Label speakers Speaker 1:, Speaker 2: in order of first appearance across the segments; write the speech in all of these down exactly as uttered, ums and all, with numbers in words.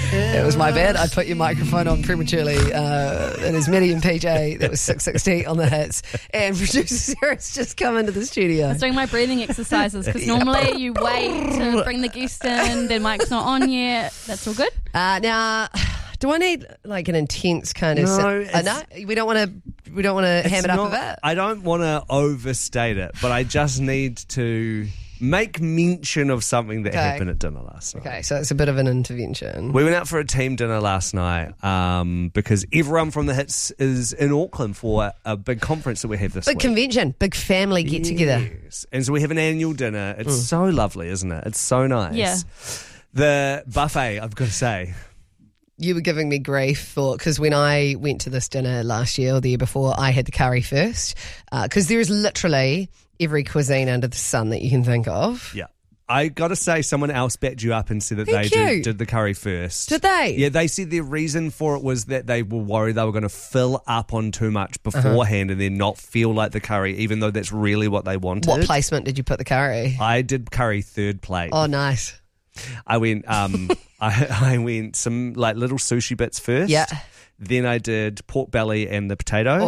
Speaker 1: It was my bad. I put your microphone on prematurely. Uh, it is Mitty and P J. That was six sixty on the hits. And producer Sarah's just come into the studio.
Speaker 2: I was doing my breathing exercises because normally you wait to bring the guest in, then mic's not on yet. That's all good.
Speaker 1: Uh, now, do I need like an intense kind of?
Speaker 3: No,
Speaker 1: uh, no, we don't want to. We don't want to ham it up
Speaker 3: not,
Speaker 1: a bit.
Speaker 3: I don't want to overstate it, but I just need to make mention of something that
Speaker 1: Okay.
Speaker 3: happened at dinner last night.
Speaker 1: Okay, so it's a bit of an intervention.
Speaker 3: We went out for a team dinner last night um, because everyone from the Hits is in Auckland for a big conference that we have this
Speaker 1: Big
Speaker 3: week.
Speaker 1: convention, big family get together.
Speaker 3: Yes. And so we have an annual dinner. It's mm. so lovely, isn't it? It's so nice.
Speaker 2: Yeah.
Speaker 3: The buffet, I've got to say.
Speaker 1: You were giving me grief for because when I went to this dinner last year or the year before, I had the curry first because uh, there is literally every cuisine under the sun that you can think of.
Speaker 3: Yeah. I got to say, someone else backed you up and said that
Speaker 1: Thank
Speaker 3: they
Speaker 1: you.
Speaker 3: did, did the curry first.
Speaker 1: Did they?
Speaker 3: Yeah, they said their reason for it was that they were worried they were going to fill up on too much beforehand uh-huh. and then not feel like the curry, even though that's really what they wanted.
Speaker 1: What placement did you put the curry?
Speaker 3: I did curry third plate.
Speaker 1: Oh, nice.
Speaker 3: I went, um, I, I went some like little sushi bits first.
Speaker 1: Yeah.
Speaker 3: Then I did pork belly and the potatoes.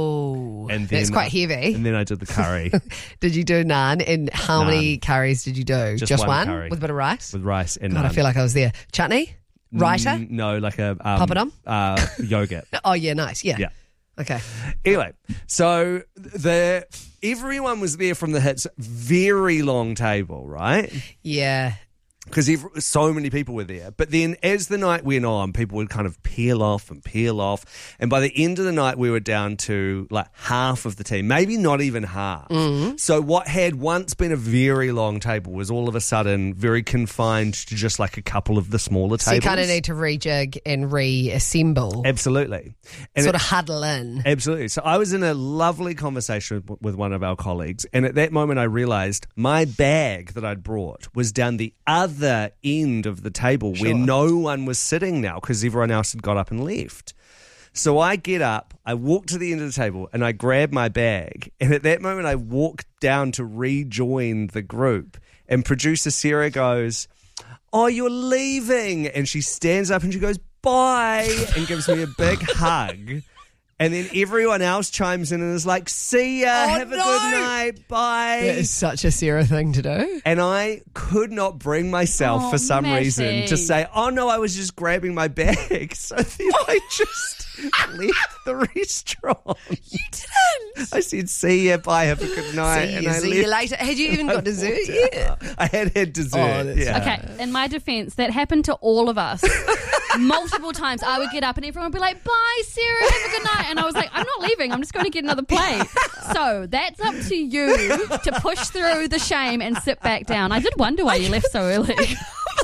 Speaker 1: Oh,
Speaker 3: and then,
Speaker 1: that's quite heavy.
Speaker 3: And then I did the curry.
Speaker 1: Did you do naan? And how
Speaker 3: Naan.
Speaker 1: many curries did you do?
Speaker 3: Just,
Speaker 1: Just
Speaker 3: one,
Speaker 1: one?
Speaker 3: curry.
Speaker 1: With a bit of rice?
Speaker 3: With rice and
Speaker 1: God,
Speaker 3: naan.
Speaker 1: I feel like I was there. Chutney? Raita?
Speaker 3: Mm, no, like a... Um,
Speaker 1: Papadum?
Speaker 3: Uh, yogurt.
Speaker 1: Oh, yeah, nice. Yeah.
Speaker 3: Yeah.
Speaker 1: Okay.
Speaker 3: Anyway, so the everyone was there from the Hits, very long table, right?
Speaker 1: Yeah.
Speaker 3: Because so many people were there. But then as the night went on, people would kind of peel off and peel off. And by the end of the night, we were down to like half of the team, maybe not even half. Mm-hmm. So what had once been a very long table was all of a sudden very confined to just like a couple of the smaller
Speaker 1: So
Speaker 3: tables.
Speaker 1: you kind of need to rejig and reassemble.
Speaker 3: Absolutely. And
Speaker 1: sort
Speaker 3: it,
Speaker 1: of huddle in.
Speaker 3: Absolutely. So I was in a lovely conversation with, with one of our colleagues. And at that moment, I realised my bag that I'd brought was down the other other end of the table
Speaker 1: Sure.
Speaker 3: where no one was sitting now because everyone else had got up and left. So I get up, I walk to the end of the table and I grab my bag, and at that moment I walk down to rejoin the group, and producer Sarah goes, "Oh, you're leaving," and she stands up and she goes, "Bye," and gives me a big hug. And then everyone else chimes in and is like, "See ya,
Speaker 1: Oh,
Speaker 3: have a
Speaker 1: no.
Speaker 3: good night, bye."
Speaker 1: That is such a Sarah thing to do.
Speaker 3: And I could not bring myself
Speaker 2: Oh,
Speaker 3: for some
Speaker 2: Matty.
Speaker 3: reason to say, "Oh no, I was just grabbing my bag." So then I just left the restaurant.
Speaker 1: You didn't.
Speaker 3: I said, "See ya, bye, have a good night."
Speaker 1: See
Speaker 3: and
Speaker 1: you,
Speaker 3: I
Speaker 1: see
Speaker 3: left.
Speaker 1: you later. Had you even
Speaker 3: I
Speaker 1: got dessert
Speaker 3: walked
Speaker 1: yet?
Speaker 3: out. I had had dessert.
Speaker 1: Oh, that's
Speaker 3: yeah.
Speaker 2: Okay, in my defense, that happened to all of us. Multiple times I would get up and everyone would be like, "Bye, Sarah, have a good night." And I was like, "I'm not leaving, I'm just going to get another plate." So that's up to you to push through the shame and sit back down. I did wonder why you left so early.
Speaker 1: You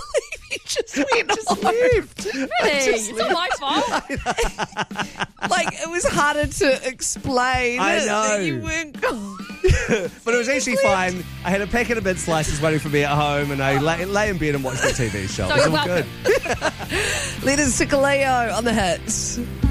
Speaker 1: just went
Speaker 3: Just left.
Speaker 2: Really? It's not my fault.
Speaker 1: like it was harder to explain.
Speaker 3: I
Speaker 1: it,
Speaker 3: know.
Speaker 1: that you weren't gone.
Speaker 3: But it was actually fine. I had a packet of bit slices waiting for me at home, and I lay, lay in bed and watched the T V show.
Speaker 2: So
Speaker 3: it was
Speaker 2: you're
Speaker 3: all
Speaker 2: welcome.
Speaker 3: good.
Speaker 1: Letters to Kaleo on the hits.